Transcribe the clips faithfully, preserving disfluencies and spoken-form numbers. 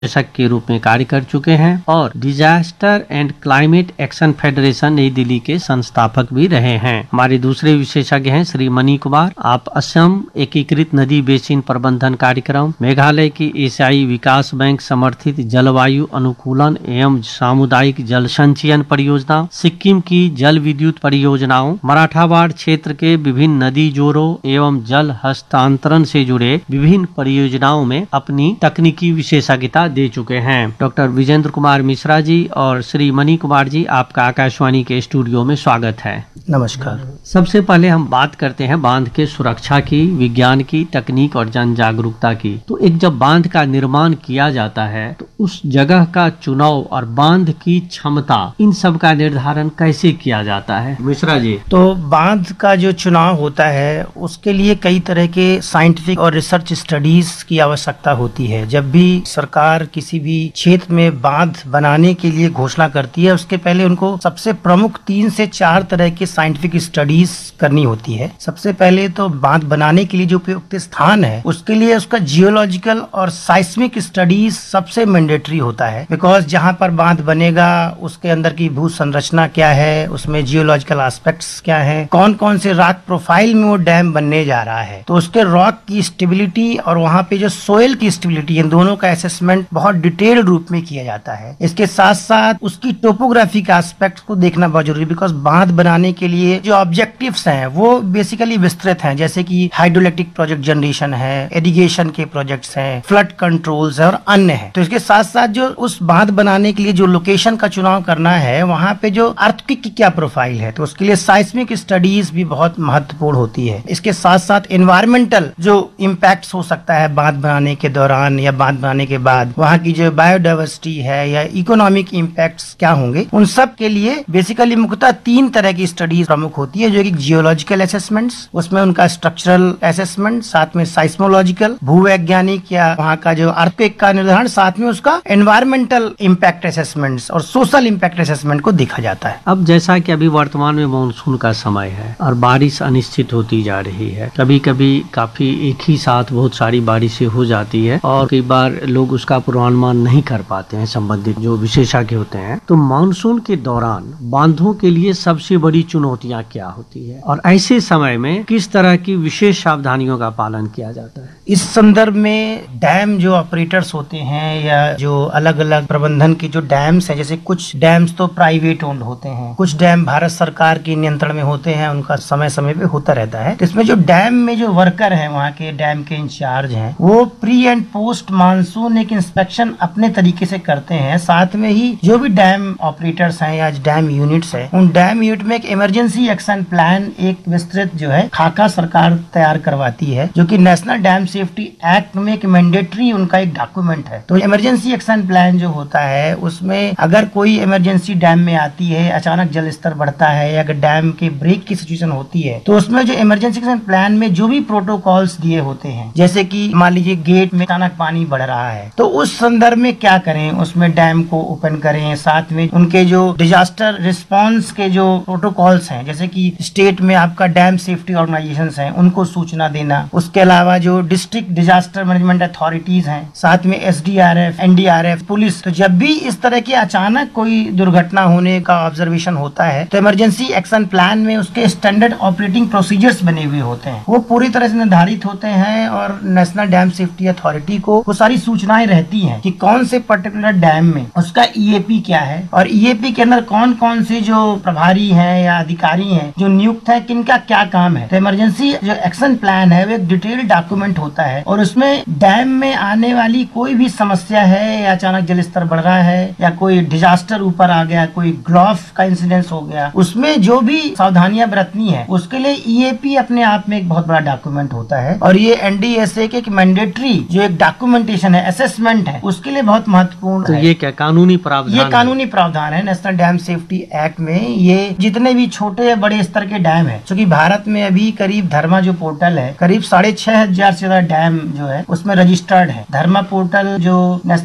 निदेशक के रूप में कार्य कर चुके हैं और disaster and climate action federation नई दिल्ली के संस्थापक भी रहे हैं। हमारे दूसरे विशेषज्ञ हैं श्री मणि कुमार। आप असम एकीकृत नदी बेसिन प्रबंधन कार्यक्रम, मेघालय की एशियाई विकास बैंक समर्थित जलवायु अनुकूलन एवं सामुदायिक जल संचयन परियोजना, सिक्किम की जल विद्युत परियोजनाओं, मराठावाड़ क्षेत्र के विभिन्न नदी जोड़ों एवं जल हस्तांतरण से जुड़े विभिन्न परियोजनाओं में अपनी तकनीकी विशेषज्ञता दे चुके हैं। डॉक्टर विजेंद्र कुमार मिश्रा जी और श्री मणि कुमार जी, आपका आकाशवाणी के स्टूडियो में स्वागत है। नमस्कार। सबसे पहले हम बात करते हैं बांध के सुरक्षा की, विज्ञान की, तकनीक और जन जागरूकता की। तो एक जब बांध का निर्माण किया जाता है तो उस जगह का चुनाव और बांध की क्षमता, इन सब का निर्धारण कैसे किया जाता है? मिश्रा जी। तो बांध का जो चुनाव होता है उसके लिए कई तरह के साइंटिफिक और रिसर्च स्टडीज की आवश्यकता होती है। जब भी सरकार किसी भी क्षेत्र में बांध बनाने के लिए घोषणा करती है, उसके पहले उनको सबसे प्रमुख तीन से चार तरह के साइंटिफिक स्टडीज करनी होती है। सबसे पहले तो बांध बनाने के लिए जो उपयुक्त स्थान है उसके लिए उसका जियोलॉजिकल और साइस्मिक स्टडीज सबसे मैंडेटरी होता है। बिकॉज जहाँ पर बांध बनेगा उसके अंदर की भू संरचना क्या है, उसमें जियोलॉजिकल एस्पेक्ट्स क्या है, कौन कौन से रॉक प्रोफाइल में वो डैम बनने जा रहा है, तो उसके रॉक की स्टेबिलिटी और वहाँ पे जो सोयल की स्टेबिलिटी, इन दोनों का असेसमेंट बहुत डिटेल्ड रूप में किया जाता है। इसके साथ साथ उसकी टोपोग्राफी का एस्पेक्ट को देखना बहुत जरूरी है। बिकॉज बांध बनाने के लिए जो ऑब्जेक्टिव्स हैं वो बेसिकली विस्तृत हैं, जैसे कि हाइड्रोइलेक्ट्रिक प्रोजेक्ट जनरेशन है, इरिगेशन के प्रोजेक्ट्स हैं, फ्लड कंट्रोल्स है और अन्य है। तो इसके साथ साथ जो उस बांध बनाने के लिए जो लोकेशन का चुनाव करना है, वहाँ पे जो अर्थक्वेक की क्या प्रोफाइल है, तो उसके लिए साइस्मिक स्टडीज भी बहुत महत्वपूर्ण होती है। इसके साथ साथ एनवायरमेंटल जो इम्पैक्ट हो सकता है बांध बनाने के दौरान या बांध बनाने के बाद, वहाँ की जो बायोडाइवर्सिटी है या इकोनॉमिक इम्पैक्ट्स क्या होंगे, उन सब के लिए बेसिकली मुख्यतः तीन तरह की स्टडीज प्रमुख होती है। जो कि जियोलॉजिकल असेसमेंट्स, उसमें उनका स्ट्रक्चरल असेसमेंट, साथ में साइस्मोलॉजिकल भूवैज्ञानिक या वहाँ का जो अर्थक्वेक का निर्धारण, साथ में उसका एनवायरमेंटल इम्पैक्ट असेसमेंट्स और सोशल इम्पैक्ट असेसमेंट को देखा जाता है। अब जैसा कि अभी वर्तमान में मानसून का समय है और बारिश अनिश्चित होती जा रही है, कभी कभी काफी एक ही साथ बहुत सारी बारिशें हो जाती है और कई बार लोग उसका पूर्वानुमान नहीं कर पाते हैं, संबंधित जो विशेषज्ञ होते हैं। तो मानसून के दौरान बांधों के लिए सबसे बड़ी चुनौतियां क्या होती है और ऐसे समय में किस तरह की विशेष सावधानियों का पालन किया जाता है? इस संदर्भ में डैम जो ऑपरेटर्स होते हैं या जो अलग अलग प्रबंधन के जो डैम्स हैं, जैसे कुछ डैम्स तो प्राइवेट ओन्ड होते हैं, कुछ डैम भारत सरकार के नियंत्रण में होते हैं, उनका समय समय पे होता रहता है। तो इसमें जो डैम में जो वर्कर हैं, वहाँ के डैम के इंचार्ज हैं, वो प्री एंड पोस्ट मानसून एक इंस्पेक्शन अपने तरीके से करते हैं। साथ में ही जो भी डैम ऑपरेटर्स हैं या डैम यूनिट्स हैं, उन डैम यूनिट में एक इमरजेंसी एक्शन प्लान, एक विस्तृत जो है खाका सरकार तैयार करवाती है, जो कि नेशनल डैम सेफ्टी एक्ट में एक मैंडेटरी उनका एक डॉक्यूमेंट है। तो इमरजेंसी एक्शन प्लान जो होता है उसमें अगर कोई इमरजेंसी डैम में आती है, अचानक जल स्तर बढ़ता है या अगर डैम के ब्रेक की सिचुएशन होती है, तो उसमें जो इमरजेंसी एक्शन प्लान में जो भी प्रोटोकॉल्स दिए होते हैं, जैसे कि मान लीजिए गेट में अचानक पानी बढ़ रहा है, तो उस संदर्भ में क्या करें, उसमें डैम को ओपन करें। साथ में उनके जो डिजास्टर रिस्पांस के जो प्रोटोकॉल्स हैं, जैसे कि स्टेट में आपका डैम सेफ्टी ऑर्गेनाइजेशंस हैं, उनको सूचना देना। उसके अलावा जो डिस्ट्रिक्ट डिजास्टर मैनेजमेंट अथॉरिटीज हैं, साथ में S D R F, N D R F, police, तो जब भी इस तरह की अचानक कोई दुर्घटना होने का ऑब्जर्वेशन होता है, तो इमरजेंसी एक्शन प्लान में उसके स्टैंडर्ड ऑपरेटिंग प्रोसीजर्स बने हुए होते हैं, वो पूरी तरह से निर्धारित होते हैं और नेशनल डैम सेफ्टी अथॉरिटी को वो सारी सूचनाएं रहती हैं कि कौन से पर्टिकुलर डैम में उसका ई ए पी क्या है और ई ए पी के अंदर कौन कौन से जो प्रभारी हैं या अधिकारी हैं जो नियुक्त है, किनका क्या काम है। तो इमरजेंसी जो एक्शन प्लान है वो एक डिटेल्ड डॉक्यूमेंट होता है और उसमें डैम में आने वाली कोई भी समस्या है या अचानक जल स्तर बढ़ रहा है या कोई डिजास्टर ऊपर आ गया, कोई ग्लॉफ का इंसिडेंस हो गया, उसमें जो भी सावधानियां बरतनी है उसके लिए ई ए पी अपने आप में एक बहुत बड़ा डॉक्यूमेंट होता है। और ये एन डी एस ए के एक मैंडेटरी जो एक डॉक्यूमेंटेशन है, असेसमेंट है, उसके लिए बहुत महत्वपूर्ण तो है। ये क्या कानूनी प्रावधान? ये कानूनी प्रावधान है नेशनल डैम सेफ्टी एक्ट में। ये जितने भी छोटे या बड़े स्तर के डैम है, क्योंकि भारत में अभी करीब धर्मा जो पोर्टल है, करीब साढ़े छह हजार से ज्यादा डैम जो है उसमें रजिस्टर्ड है। धर्मा पोर्टल जो national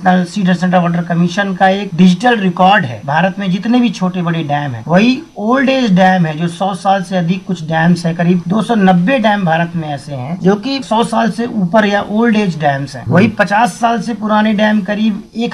national cedar centre water commission का एक डिजिटल रिकॉर्ड है। भारत में जितने भी छोटे बड़े डैम है, वही ओल्ड एज डैम है जो सौ साल से अधिक कुछ डैम्स है, करीब दो सौ नब्बे डैम भारत में ऐसे हैं जो कि सौ साल से ऊपर या ओल्ड एज डैम्स हैं। वही पचास साल से पुराने डैम करीब एक